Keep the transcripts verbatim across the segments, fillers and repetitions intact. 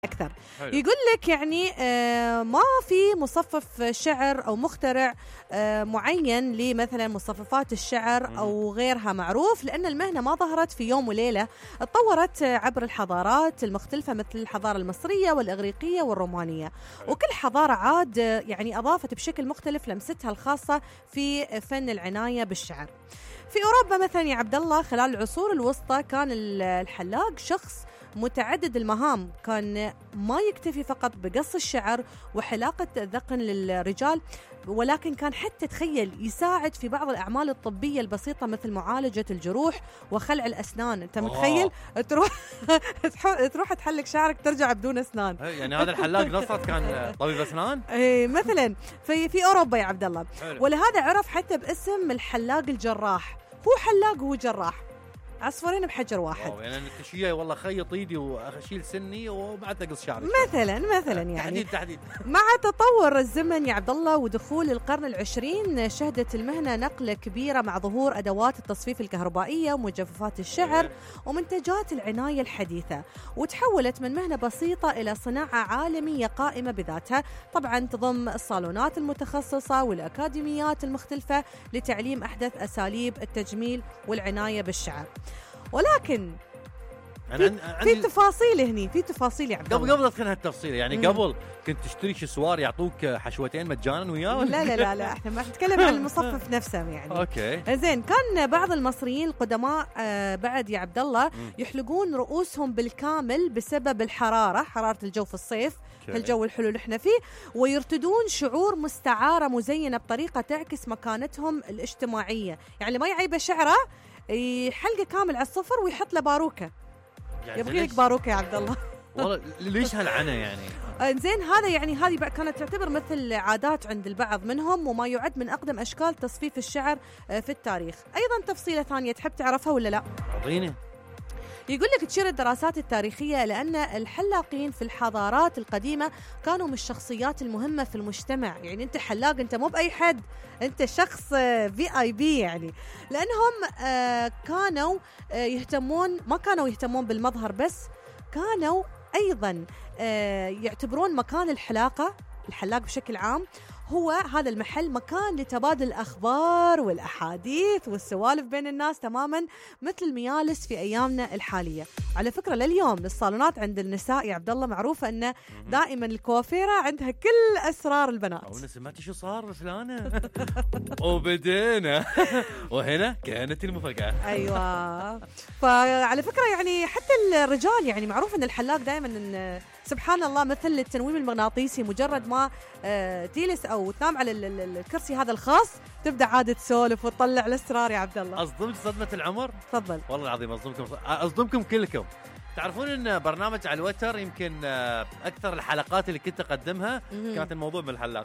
أكثر. حلو. يقول لك يعني آه ما في مصفف شعر أو مخترع آه معين لمثلا مصففات الشعر أو غيرها معروف، لأن المهنة ما ظهرت في يوم وليلة، اتطورت عبر الحضارات المختلفة مثل الحضارة المصرية والإغريقية والرومانية، وكل حضارة عاد يعني أضافت بشكل مختلف لمستها الخاصة في فن العناية بالشعر. في أوروبا مثلا يا عبد الله خلال العصور الوسطى كان الحلاق شخص متعدد المهام، كان ما يكتفي فقط بقص الشعر وحلاقة الذقن للرجال، ولكن كان حتى تخيل يساعد في بعض الأعمال الطبية البسيطة مثل معالجة الجروح وخلع الأسنان. أنت متخيل تروح تروح تحلق شعرك ترجع بدون أسنان؟ يعني هذا الحلاق نصرت كان طبيب أسنان إيه مثلا في في أوروبا يا عبد الله، ولهذا عرف حتى باسم الحلاق الجراح. هو حلاق وهو جراح، عصفورين بحجر واحد. يعني انك تشيله والله خيط ايدي واشيل سني وبعد اقص شعري مثلا مثلا يعني تحديد تحديد. مع تطور الزمن يا عبد الله ودخول القرن العشرين شهدت المهنه نقله كبيره مع ظهور ادوات التصفيف الكهربائيه ومجففات الشعر ومنتجات العنايه الحديثه، وتحولت من مهنه بسيطه الى صناعه عالميه قائمه بذاتها. طبعا تضم الصالونات المتخصصه والاكاديميات المختلفه لتعليم احدث اساليب التجميل والعنايه بالشعر. ولكن في, في تفاصيل هني في تفاصيل يا عبد الله. قبل قبل ادخل هالتفصيل يعني مم. قبل كنت تشتري شسوار يعطوك حشوتين مجانا وياه؟ لا لا لا لا احنا ما نتكلم عن المصفف نفسه يعني. اوكي زين. كان بعض المصريين القدماء آه بعد يا عبد الله يحلقون رؤوسهم بالكامل بسبب الحراره، حراره الجو في الصيف، هالجو الحلو اللي احنا فيه، ويرتدون شعور مستعاره مزينه بطريقه تعكس مكانتهم الاجتماعيه. يعني ما يعيبه شعره يحلقه كامل على الصفر ويحط له باروكه. يعني يبغي لك باروكه يا عبد الله. والله ليش هالعنى يعني؟ زين. هذا يعني هذه كانت تعتبر مثل عادات عند البعض منهم، وما يعد من أقدم أشكال تصفيف الشعر في التاريخ. أيضا تفصيلة ثانية تحب تعرفها ولا لا؟ أعطيني. يقول لك تشير الدراسات التاريخية لأن الحلاقين في الحضارات القديمة كانوا من الشخصيات المهمة في المجتمع. يعني أنت حلاق، أنت مو بأي حد، أنت شخص في آي بي يعني، لأنهم كانوا يهتمون، ما كانوا يهتمون بالمظهر بس، كانوا أيضا يعتبرون مكان الحلاقة الحلاق بشكل عام هو هذا المحل مكان لتبادل الأخبار والأحاديث والسوالف بين الناس، تماما مثل الميالس في أيامنا الحالية. على فكرة لليوم الصالونات عند النساء يا عبد الله معروفة أن دائما الكوافيرة عندها كل أسرار البنات. أو سمعتي شو صار فلانة؟ وبدينا وهنا كانت المفاجأة. أيوة. فعلى فكرة يعني حتى الرجال يعني معروف أن الحلاق دائما أن سبحان الله مثل التنويم المغناطيسي، مجرد ما آه تجلس أو تنام على الكرسي هذا الخاص تبدأ عادة تسولف وتطلع الأسرار يا عبد الله. أصدمك صدمة العمر؟ تفضل. والله العظيم أصدمكم أصدمكم كلكم. تعرفون ان برنامج على الوتر يمكن اكثر الحلقات اللي كنت اقدمها كانت الموضوع من الحلاق.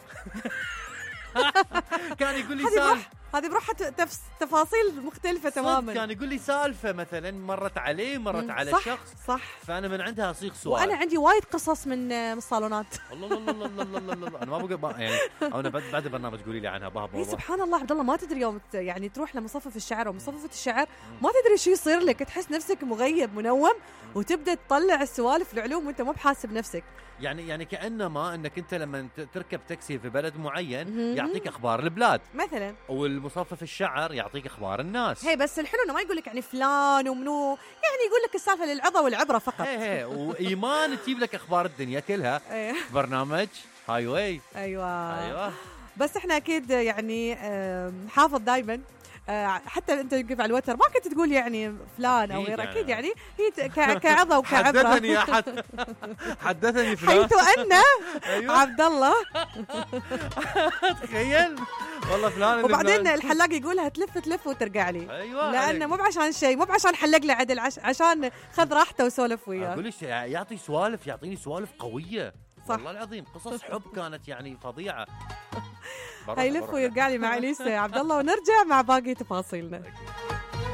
كان يقول لي سالفه، هذه بروحها تفاصيل مختلفة تماما. كان يقول لي سالفه مثلا مرت عليه مرت على صح شخص صح، فانا من عندها اصيغ سؤال. وانا عندي وايد قصص من الصالونات. الله الله الله الله الله الله. انا ما بقى يعني انا بعد بعد البرنامج قولي لي عنها بابا. سبحان الله عبد الله، ما تدري يوم يعني تروح لمصفف الشعر ومصففة الشعر ما تدري شو يصير لك، تحس نفسك مغيب منوم وتبدا تطلع السوالف العلوم وانت مو بحاسب نفسك. يعني يعني كأنما انك انت لما تركب تاكسي في بلد معين يعطيك اخبار البلاد مثلا، والمصفف الشعر يعطيك اخبار الناس. هي بس الحلو انه ما يقول لك يعني فلان ومنو، يعني يقول لك السالفه للعظه والعبره فقط. هي هي وايمان تجيب لك اخبار الدنيا كلها. برنامج هاي واي. ايوه ايوه. بس احنا اكيد يعني حافظ دايما حتى انت تقف على الوتر ما كنت تقول يعني فلان او غيره، اكيد يعني هي كعظه وكعبره. حدثني احد حدثني فلان حيث ان أيوة. عبد الله تخيل والله فلان. وبعدين الحلاق يقولها تلف تلف وترجع لي. ايوه، لانه مو بعشان شيء، مو بعشان حلق له عدل، عشان خذ راحته وسولف وياه. اقول لك يعطي سوالف، يعطيني سوالف قويه. صح. والله العظيم قصص حب كانت يعني فظيعه. هيلف ويرجع لي مع اليسا يا عبد الله ونرجع مع باقي تفاصيلنا.